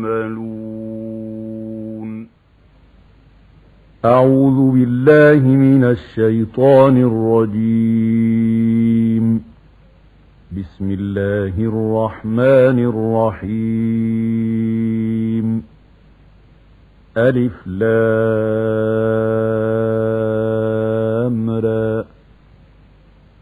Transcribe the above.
يعملون. أعوذ بالله من الشيطان الرجيم. بسم الله الرحمن الرحيم. ألف لام